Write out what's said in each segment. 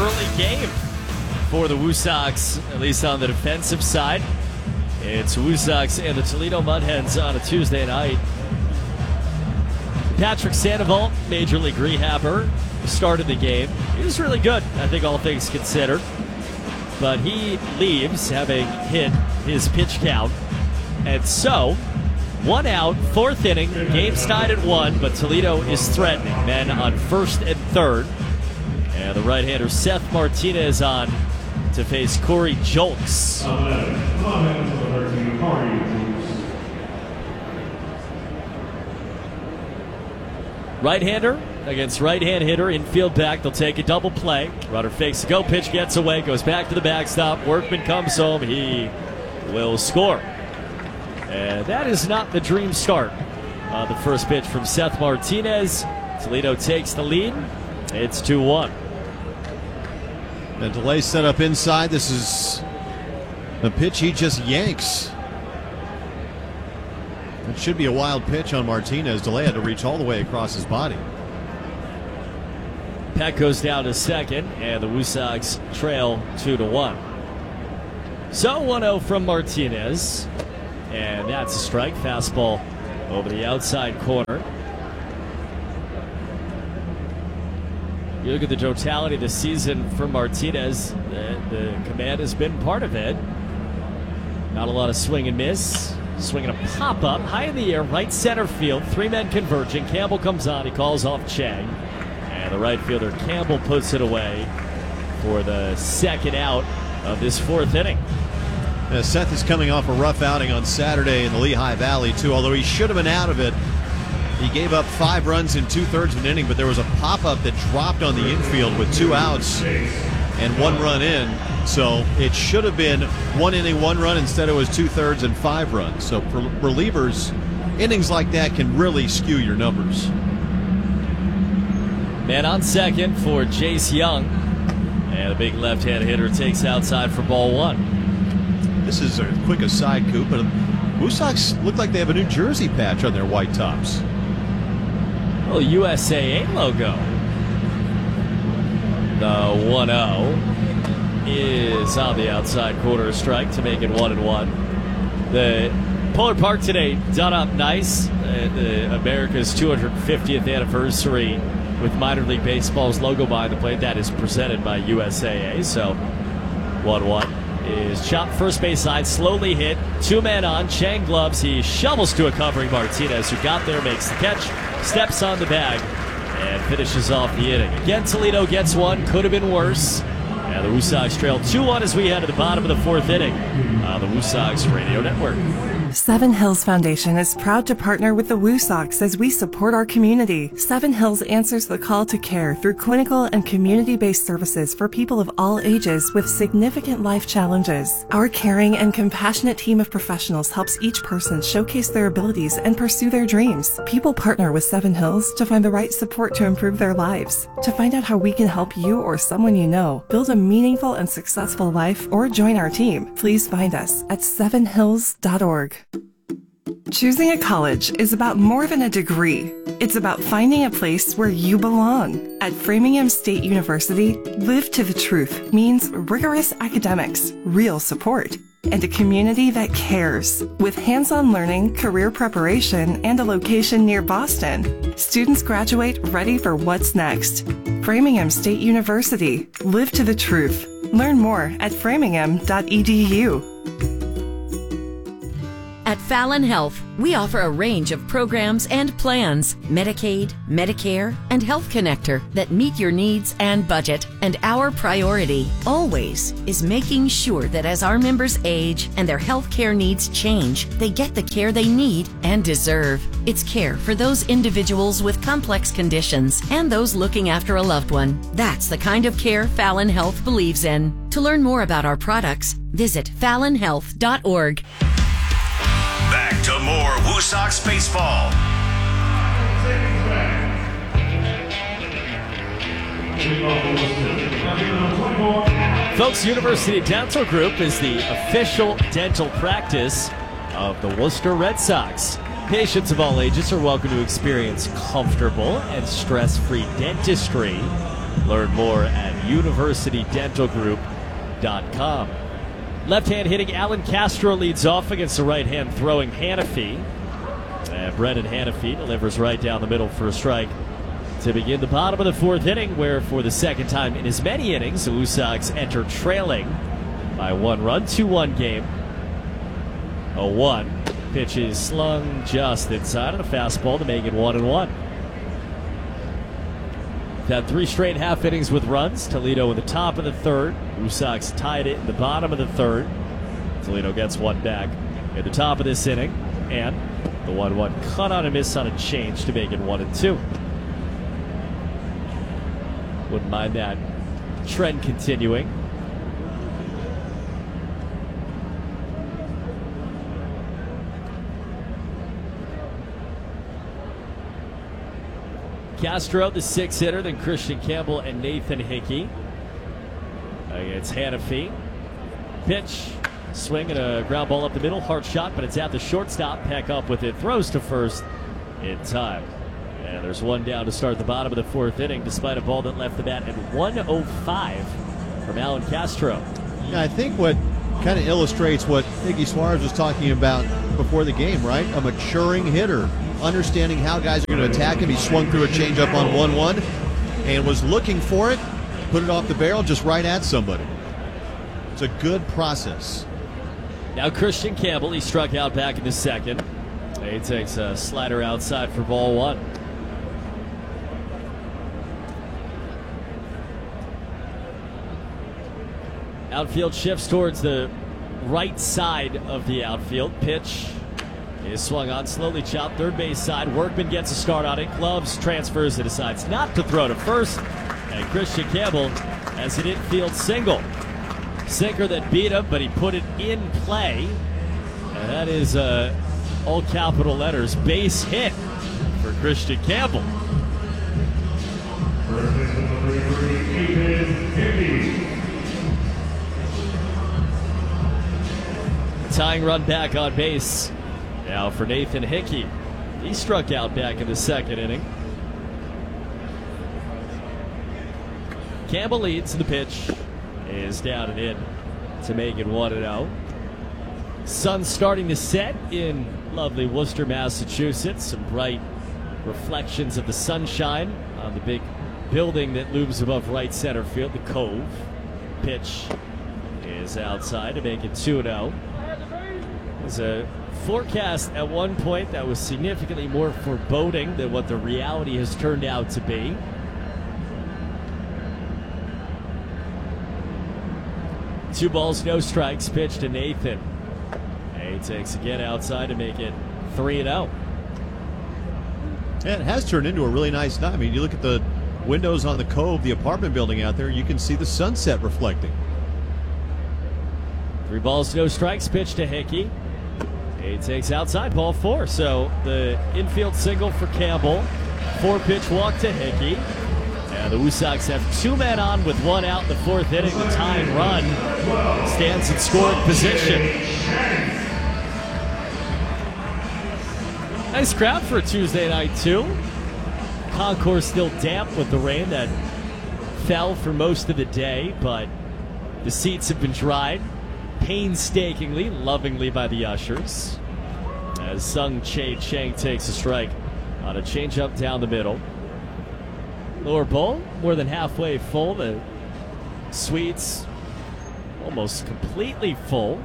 early game for the Woo Sox, at least on the defensive side. It's Woo Sox and the Toledo Mud Hens on a Tuesday night. Patrick Sandoval, Major League rehabber, started the game. He was really good, I think, all things considered. But he leaves having hit his pitch count. And so, 1 out, 4th inning, game's tied at 1, but Toledo is threatening. Men on 1st and 3rd. And the right-hander Seth Martinez on to face Corey Jolks. Right-hander against right-hand hitter, infield back. They'll take a double play. Runner fakes a go pitch, gets away, goes back to the backstop. Workman comes home. He will score. And that is not the dream start. The first pitch from Seth Martinez. Toledo takes the lead. It's 2-1. The delay set up inside. This is the pitch he just yanks. It should be a wild pitch on Martinez. Delay had to reach all the way across his body. Peck goes down to second, and the Woo Sox trail 2-1. So 1-0 from Martinez, and that's a strike. Fastball over the outside corner. You look at the totality of the season for Martinez, the command has been part of it. Not a lot of swing and miss. Swinging a pop-up, high in the air, right center field. 3 men converging. Campbell comes on. He calls off Chang. And the right fielder Campbell puts it away for the second out of this 4th inning. Seth is coming off a rough outing on Saturday in the Lehigh Valley, too. Although he should have been out of it. He gave up 5 runs in 2/3 of an inning, but there was a pop-up that dropped on the infield with 2 outs and 1 run in. So it should have been 1 inning, 1 run. Instead, it was 2/3 and 5 runs. So for relievers, innings like that can really skew your numbers. Man on second for Jace Young. And the big left-hand hitter takes outside for ball 1. This is a quick aside, Coop, but Woo Sox look like they have a New Jersey patch on their white tops. Well, USAA logo. The 1-0 is on the outside corner, strike to make it 1-1. The Polar Park today done up nice. America's 250th anniversary with minor league baseball's logo behind the plate. That is presented by USAA. So 1-1 is chopped first base side, slowly hit. 2 men on. Chang gloves. He shovels to a covering Martinez, who got there, makes the catch, steps on the bag, and finishes off the inning. Again, Toledo gets 1. Could have been worse. And the Woo Sox trail 2-1 as we head to the bottom of the 4th inning on the Woo Sox Radio Network. Seven Hills Foundation is proud to partner with the Woo Sox as we support our community. Seven Hills answers the call to care through clinical and community-based services for people of all ages with significant life challenges. Our caring and compassionate team of professionals helps each person showcase their abilities and pursue their dreams. People partner with Seven Hills to find the right support to improve their lives. To find out how we can help you or someone you know build a meaningful and successful life or join our team, please find us at sevenhills.org. Choosing a college is about more than a degree. It's about finding a place where you belong. At Framingham State University, Live to the Truth means rigorous academics, real support, and a community that cares. With hands-on learning, career preparation, and a location near Boston, students graduate ready for what's next. Framingham State University, Live to the Truth. Learn more at framingham.edu. At Fallon Health, we offer a range of programs and plans, Medicaid, Medicare, and Health Connector that meet your needs and budget. And our priority, always, is making sure that as our members age and their health care needs change, they get the care they need and deserve. It's care for those individuals with complex conditions and those looking after a loved one. That's the kind of care Fallon Health believes in. To learn more about our products, visit fallonhealth.org. Back to more Woo Sox baseball. Folks, University Dental Group is the official dental practice of the Worcester Red Sox. Patients of all ages are welcome to experience comfortable and stress-free dentistry. Learn more at universitydentalgroup.com. Left-hand hitting Alan Castro leads off against the right-hand throwing Hannafy. And Brendan Hannafy delivers right down the middle for a strike to begin the bottom of the fourth inning, where for the second time in as many innings, the Woo Sox enter trailing by 1 run. 2-1 game. 0-1. Pitch is slung just inside of the fastball to make it 1-1. Had 3 straight half innings with runs. Toledo in the top of the third. Woo Sox tied it in the bottom of the third. Toledo gets one back at the top of this inning. And the 1-1 cut on a miss on a change to make it 1-2. Wouldn't mind that trend continuing. Castro, the 6th hitter, then Christian Campbell and Nathan Hickey. Against Hannafy. Pitch, swing and a ground ball up the middle. Hard shot, but it's at the shortstop. Peck up with it, throws to first in time. And there's one down to start the bottom of the fourth inning, despite a ball that left the bat at 105 from Alan Castro. Yeah, I think what kind of illustrates what Iggy Suarez was talking about before the game, right? A maturing hitter, understanding how guys are going to attack him. He swung through a changeup on 1-1 and was looking for it, put it off the barrel just right at somebody. It's a good process. Now Christian Campbell, he struck out back in the second. He takes a slider outside for ball 1. Outfield shifts towards the right side of the outfield. Pitch is swung on, slowly chopped, third base side. Workman gets a start on it. Gloves, transfers, and decides not to throw to first. And Christian Campbell has an infield single. Sinker that beat him, but he put it in play. And that is all capital letters, base hit for Christian Campbell. Tying run back on base now for Nathan Hickey. He struck out back in the second inning. Campbell leads, and the pitch is down and in to make it 1-0. Sun starting to set in lovely Worcester, Massachusetts. Some bright reflections of the sunshine on the big building that looms above right center field, the Cove. Pitch is outside to make it 2-0. There's a forecast at one point that was significantly more foreboding than what the reality has turned out to be. Two balls, no strikes. Pitch to Nathan. He takes again outside to make it 3-0. Yeah, it has turned into a really nice night. I mean, you look at the windows on the Cove, the apartment building out there, you can see the sunset reflecting. 3 balls, no strikes. Pitch to Hickey. He takes outside, ball 4. So the infield single for Campbell. 4-pitch walk to Hickey. And the Woo Sox have 2 men on with 1 out in the fourth inning. The tying run stands in scoring position. Nice crowd for a Tuesday night, too. Concourse still damp with the rain that fell for most of the day, but the seats have been dried painstakingly, lovingly by the ushers. As Sung Chae Chang takes a strike on a changeup down the middle. Lower bowl, more than halfway full. The suites almost completely full.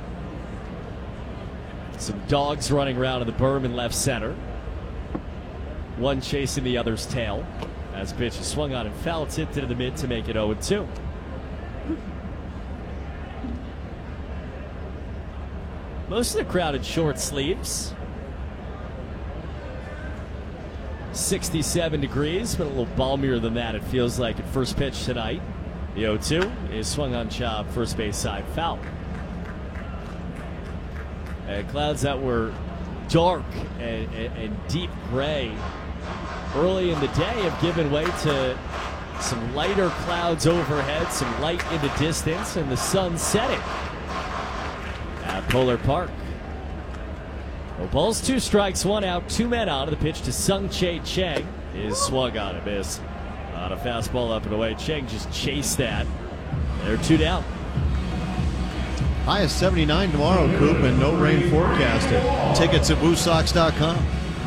Some dogs running around in the berm in left center. One chasing the other's tail. As pitch is swung on and foul, tipped into the mid to make it 0-2. Most of the crowd in short sleeves. 67 degrees, but a little balmier than that, it feels like, at first pitch tonight. The 0-2 is swung on, chop, first base side, foul. Clouds that were dark and deep gray early in the day have given way to some lighter clouds overhead, some light in the distance, and the sun setting at Polar Park. No balls, 2 strikes, 1 out, 2 men on. The pitch to Sung Chae Chang is swung on and missed On a fastball up and away. Cheng just chased that. They're 2 down. High is 79 tomorrow, Coop, and no rain forecasted. Tickets at WooSox.com.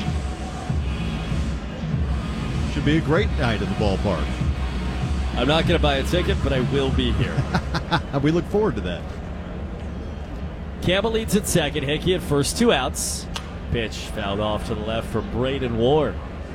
Should be a great night at the ballpark. I'm not going to buy a ticket, but I will be here. We look forward to that. Campbell leads at second. Hickey at first, 2 outs. Pitch fouled off to the left from Braden Ward.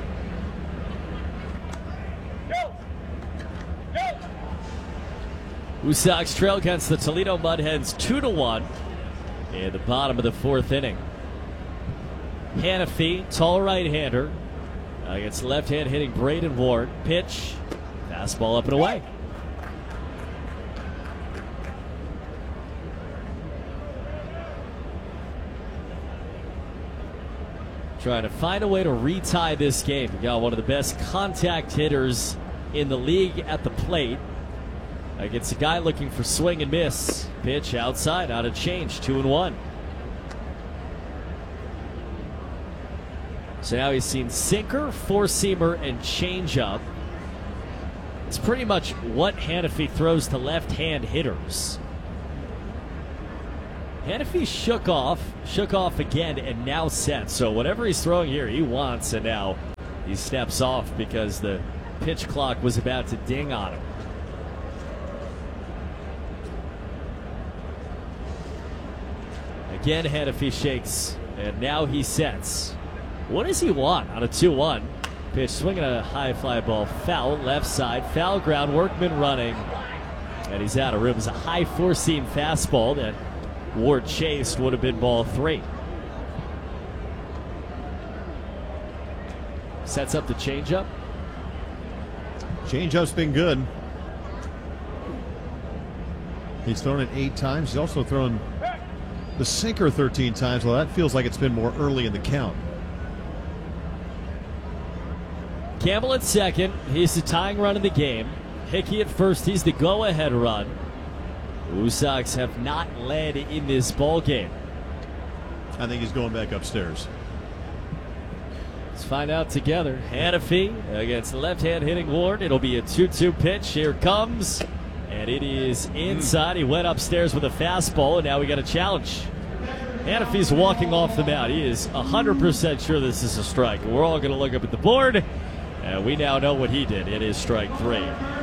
Woo Sox trail against the Toledo Mudhens 2-1 in the bottom of the 4th inning. Hanafy, tall right-hander, against left-hand hitting Braden Ward. Pitch, fastball up and away. Trying to find a way to retie this game. We got one of the best contact hitters in the league at the plate against a guy looking for swing and miss. Pitch outside, out of change, 2-1. So now he's seen sinker, four-seamer, and changeup. It's pretty much what Hanafy throws to left-hand hitters. Hanafy shook off again, and now set. So whatever he's throwing here, he wants, and now he steps off because the pitch clock was about to ding on him. Again, Hanafy shakes, and now he sets. What does he want on a 2-1? Pitch swinging a high fly ball, foul, left side, foul ground, Workman running, and he's out of room. It's a high four-seam fastball that Ward chased, would have been ball 3. Sets up the changeup. Changeup's been good. He's thrown it 8 times. He's also thrown the sinker 13 times. Well, that feels like it's been more early in the count. Campbell at second. He's the tying run of the game. Hickey at first. He's the go-ahead run. Woo Sox have not led in this ball game. I think he's going back upstairs. Let's find out together. Hanafy against the left-hand hitting Ward. It'll be a 2-2 pitch. Here comes. And it is inside. He went upstairs with a fastball, and now we got a challenge. Hanafy's walking off the mound. He is 100% sure this is a strike. We're all going to look up at the board, and we now know what he did. It is strike 3.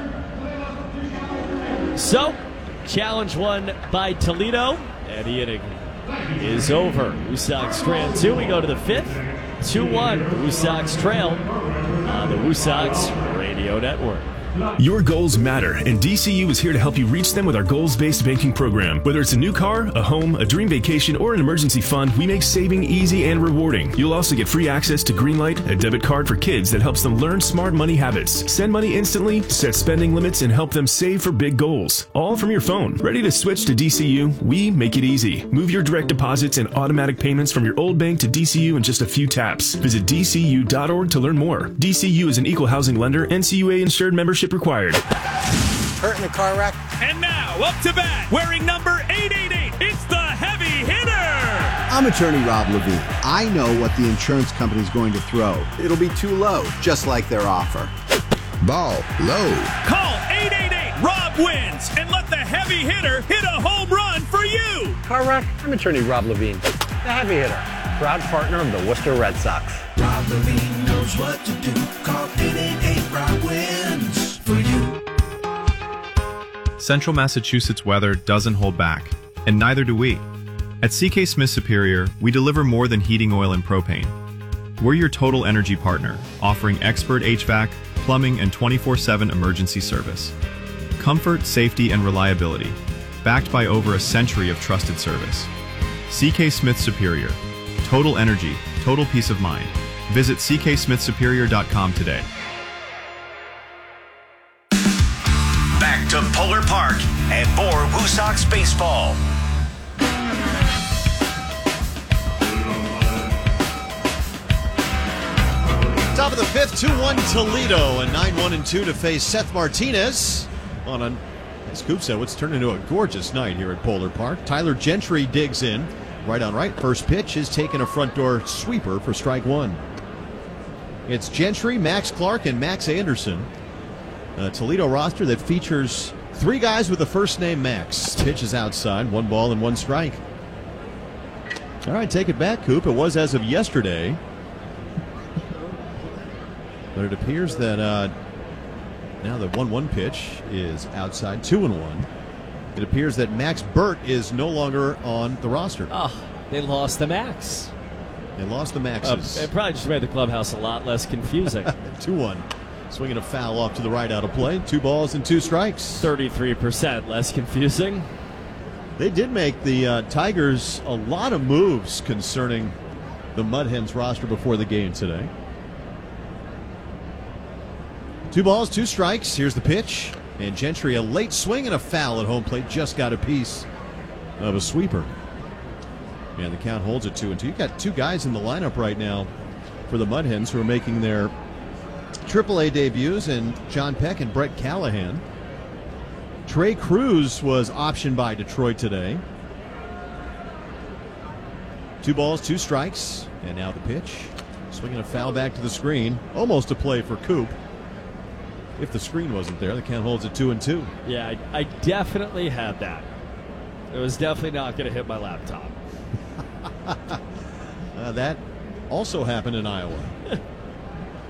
So, challenge won by Toledo, and the inning is over. Woo Sox strand 2. We go to the 5th. 2-1. Woo Sox trail on the Woo Sox Radio Network. Your goals matter, and DCU is here to help you reach them with our goals-based banking program. Whether it's a new car, a home, a dream vacation, or an emergency fund, we make saving easy and rewarding. You'll also get free access to Greenlight, a debit card for kids that helps them learn smart money habits. Send money instantly, set spending limits, and help them save for big goals. All from your phone. Ready to switch to DCU? We make it easy. Move your direct deposits and automatic payments from your old bank to DCU in just a few taps. Visit DCU.org to learn more. DCU is an equal housing lender, NCUA insured, membership required. Hurt in a car wreck. And now, up to bat, wearing number 888, it's the heavy hitter! I'm attorney Rob Levine. I know what the insurance company's going to throw. It'll be too low, just like their offer. Ball low. Call 888-ROB wins and let the heavy hitter hit a home run for you! Car wreck? I'm attorney Rob Levine, the heavy hitter, proud partner of the Worcester Red Sox. Rob Levine knows what to do. Call 888-ROB wins for you. Central Massachusetts weather doesn't hold back, and neither do we. At CK Smith Superior, we deliver more than heating oil and propane. We're your total energy partner, offering expert HVAC, plumbing, and 24/7 emergency service. Comfort, safety, and reliability, backed by over a century of trusted service. CK Smith Superior. Total energy, total peace of mind. Visit cksmithsuperior.com today. Back to Polar Park and more Woo Sox baseball. Top of the 5th, 2-1 Toledo, and 9-1-2 to face Seth Martinez on a, as Coop said, what's turned into a gorgeous night here at Polar Park. Tyler Gentry digs in. Right on right. First pitch is taking a front door sweeper for strike 1. It's Gentry, Max Clark, and Max Anderson. A Toledo roster that features 3 guys with the first name Max. Pitch is outside, 1 ball and 1 strike. All right, take it back, Coop. It was as of yesterday. But it appears that now the 1-1 pitch is outside, 2-1. It appears that Max Burt is no longer on the roster. Oh, they lost the Max. They lost the Maxes. It probably just made the clubhouse a lot less confusing. 2-1. Swinging a foul off to the right out of play. 2 balls and 2 strikes. 33% less confusing. They did make the Tigers a lot of moves concerning the Mud Hens roster before the game today. 2 balls, 2 strikes. Here's the pitch. And Gentry, a late swing and a foul at home plate. Just got a piece of a sweeper. And the count holds at 2-2. You've got 2 guys in the lineup right now for the Mud Hens who are making their AAA debuts, and John Peck and Brett Callahan. Trey Cruz was optioned by Detroit today. 2 balls, 2 strikes. And now the pitch. Swinging a foul back to the screen. Almost a play for Coop. If the screen wasn't there, the count holds at 2-2. Yeah, I definitely had that. It was definitely not going to hit my laptop. That also happened in Iowa.